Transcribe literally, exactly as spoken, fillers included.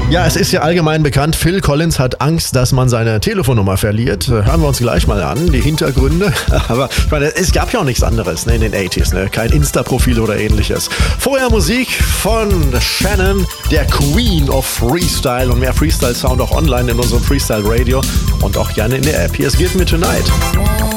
Ja, es ist ja allgemein bekannt, Phil Collins hat Angst, dass man seine Telefonnummer verliert. Hören wir uns gleich mal an, die Hintergründe. Aber ich meine, es gab ja auch nichts anderes ne, in den achtziger, ne? Kein Insta-Profil oder ähnliches. Vorher Musik von Shannon, der Queen of Freestyle, und mehr Freestyle-Sound auch online in unserem Freestyle-Radio und auch gerne in der App. Hier ist Give Me Tonight.